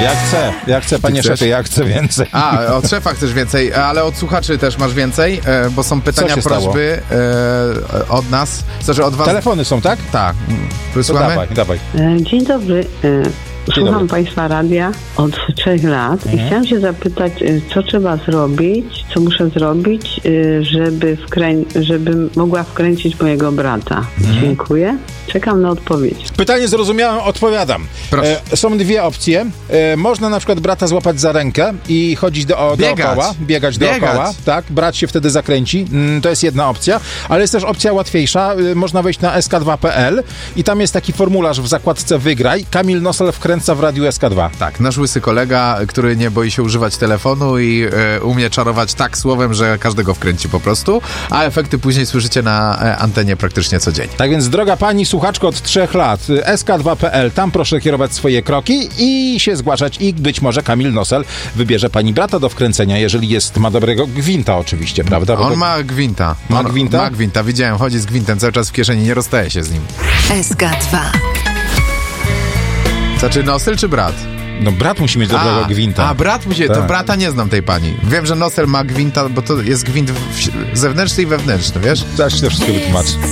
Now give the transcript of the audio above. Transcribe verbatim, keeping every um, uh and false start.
Jak chcę, jak chcę, panie szefie, jak chcę więcej. A, od szefa chcesz więcej, ale od słuchaczy też masz więcej, bo są pytania, prośby e, od nas. Znaczy od was. Telefony są, tak? Tak. Wysłuchamy? Dawaj, dawaj. Dzień dobry. Słucham dobry. Państwa radia od trzech lat Mhm. i chciałam się zapytać, co trzeba zrobić, co muszę zrobić, żeby, wkrę- żebym mogła wkręcić mojego brata. Mhm. Dziękuję. Czekam na odpowiedź. Pytanie zrozumiałem, odpowiadam. Proszę. E, są dwie opcje. E, można na przykład brata złapać za rękę i chodzić do, o, Biegać. dookoła, biegać, Biegać. dookoła. Tak, brat się wtedy zakręci. Mm, to jest jedna opcja, ale jest też opcja łatwiejsza. E, można wejść na S K dwa kropka P L i tam jest taki formularz w zakładce Wygraj. Kamil Nosel wkręca w radiu S K dwa. Tak, nasz łysy kolega, który nie boi się używać telefonu i e, umie czarować tak słowem, że każdego wkręci po prostu, a efekty później słyszycie na e, antenie praktycznie codziennie. Tak więc, droga pani słuchaczko od trzech lat, S K dwa kropka P L, tam proszę kierować swoje kroki i się zgłaszać i być może Kamil Nosel wybierze pani brata do wkręcenia, jeżeli jest, ma dobrego gwinta oczywiście, prawda? Bo On to... ma gwinta. Ma On, gwinta? Ma gwinta, widziałem, chodzi z gwintem cały czas w kieszeni, nie rozstaje się z nim. S K dwa. Znaczy Nosel czy brat? No brat musi mieć dobrego a, gwinta. A, brat musi, Tak. to brata nie znam tej pani. Wiem, że Nosel ma gwinta, bo to jest gwint w- zewnętrzny i wewnętrzny, wiesz? Zaraz ci to wszystko wytłumaczę.